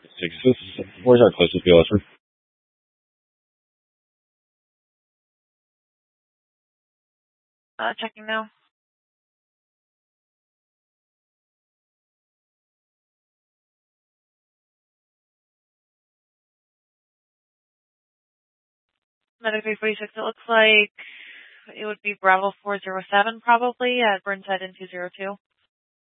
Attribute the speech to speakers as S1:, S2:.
S1: Texas. Where's our closest BLS?
S2: Checking now. Medic 346, it looks like it would be Bravo 407 probably at Burnside in 202.